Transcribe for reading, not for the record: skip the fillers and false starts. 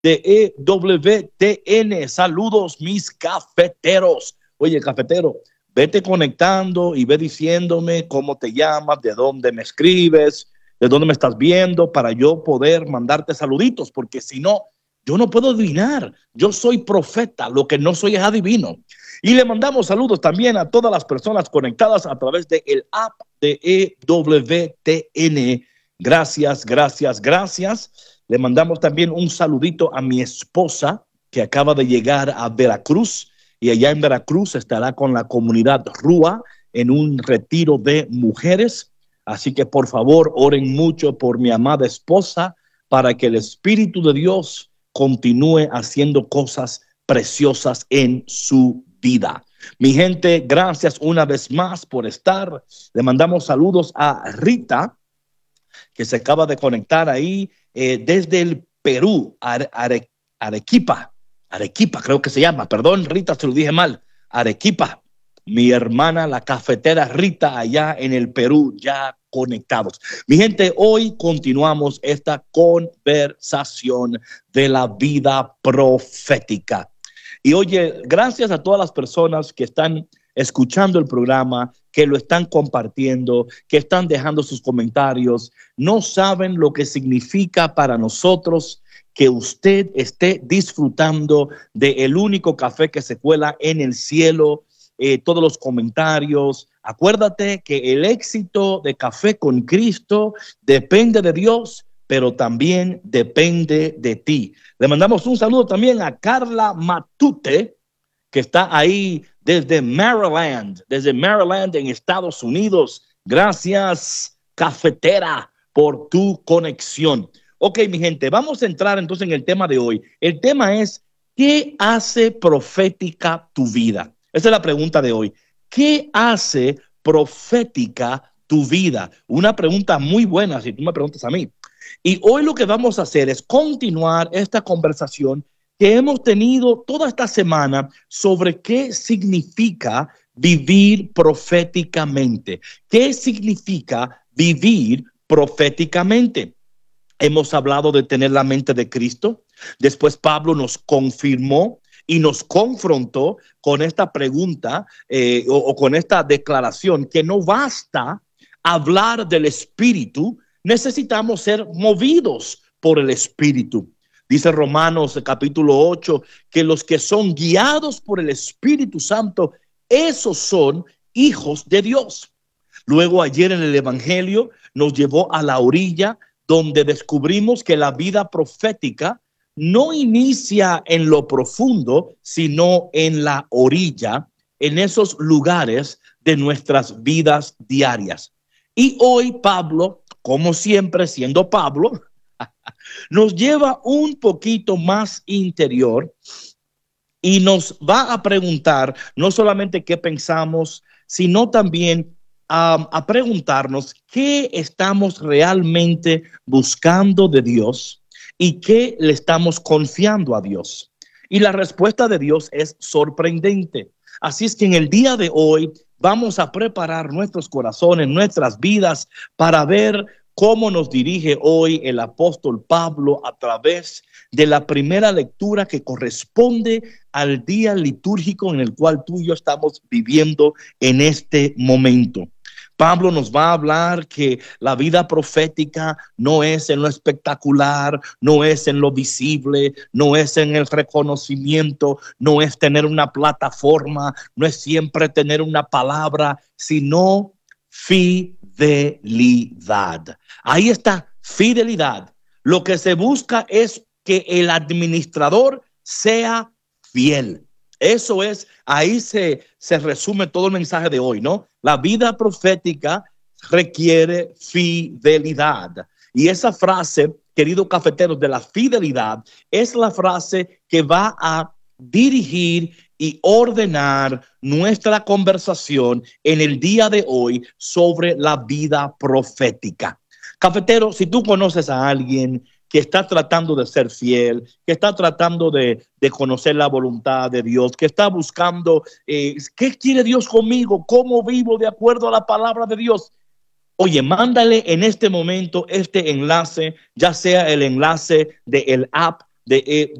de EWTN. Saludos, mis cafeteros. Oye, cafetero, vete conectando y ve diciéndome cómo te llamas, de dónde me escribes, de dónde me estás viendo, para yo poder mandarte saluditos, porque si no, yo no puedo adivinar. Yo soy profeta, lo que no soy es adivino. Y le mandamos saludos también a todas las personas conectadas a través del app de EWTN. Gracias, gracias, gracias. Le mandamos también un saludito a mi esposa, que acaba de llegar a Veracruz, y allá en Veracruz estará con la comunidad Rúa en un retiro de mujeres. Así que por favor oren mucho por mi amada esposa, para que el Espíritu de Dios continúe haciendo cosas preciosas en su vida. Mi gente, gracias una vez más por estar. Le mandamos saludos a Rita, que se acaba de conectar ahí desde el Perú, Arequipa, creo que se llama. Perdón, Rita, se lo dije mal. Arequipa. Mi hermana, la cafetera Rita, allá en el Perú, ya conectados. Mi gente, hoy continuamos esta conversación de la vida profética. Y oye, gracias a todas las personas que están escuchando el programa, que lo están compartiendo, que están dejando sus comentarios. No saben lo que significa para nosotros que usted esté disfrutando del único café que se cuela en el cielo. Todos los comentarios. Acuérdate que el éxito de Café con Cristo depende de Dios, pero también depende de ti. Le mandamos un saludo también a Carla Matute, que está ahí desde Maryland en Estados Unidos. Gracias, cafetera, por tu conexión. Ok, mi gente, vamos a entrar entonces en el tema de hoy. El tema es, ¿qué hace profética tu vida? Esa es la pregunta de hoy. ¿Qué hace profética tu vida? Una pregunta muy buena si tú me preguntas a mí. Y hoy lo que vamos a hacer es continuar esta conversación que hemos tenido toda esta semana sobre qué significa vivir proféticamente. ¿Qué significa vivir proféticamente? Hemos hablado de tener la mente de Cristo. Después Pablo nos confirmó y nos confrontó con esta pregunta o con esta declaración que no basta hablar del Espíritu, necesitamos ser movidos por el Espíritu. Dice Romanos capítulo 8 que los que son guiados por el Espíritu Santo, esos son hijos de Dios. Luego ayer en el Evangelio nos llevó a la orilla donde descubrimos que la vida profética no inicia en lo profundo, sino en la orilla, en esos lugares de nuestras vidas diarias. Y hoy Pablo, como siempre siendo Pablo, nos lleva un poquito más interior y nos va a preguntar no solamente qué pensamos, sino también a preguntarnos qué estamos realmente buscando de Dios y qué le estamos confiando a Dios. Y la respuesta de Dios es sorprendente. Así es que en el día de hoy vamos a preparar nuestros corazones, nuestras vidas, para ver cómo nos dirige hoy el apóstol Pablo a través de la primera lectura que corresponde al día litúrgico en el cual tú y yo estamos viviendo en este momento. Pablo nos va a hablar que la vida profética no es en lo espectacular, no es en lo visible, no es en el reconocimiento, no es tener una plataforma, no es siempre tener una palabra, sino fidelidad. Ahí está, fidelidad. Lo que se busca es que el administrador sea fiel. Eso es, ahí se resume todo el mensaje de hoy, ¿no? La vida profética requiere fidelidad. Y esa frase, queridos cafeteros, de la fidelidad, es la frase que va a dirigir y ordenar nuestra conversación en el día de hoy sobre la vida profética. Cafetero, si tú conoces a alguien que está tratando de ser fiel, que está tratando de conocer la voluntad de Dios, que está buscando qué quiere Dios conmigo, cómo vivo de acuerdo a la palabra de Dios. Oye, mándale en este momento este enlace, ya sea el enlace del app de